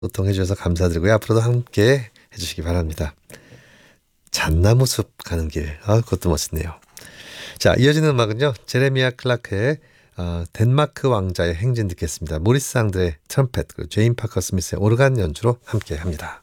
소통해 주셔서 감사드리고요. 앞으로도 함께 해주시기 바랍니다. 잣나무 숲 가는 길. 그것도 멋있네요. 자, 이어지는 음악은요. 제레미야 클라크의 덴마크 왕자의 행진 듣겠습니다. 모리스 앙드의 트럼펫, 그리고 제인 파커 스미스의 오르간 연주로 함께 합니다.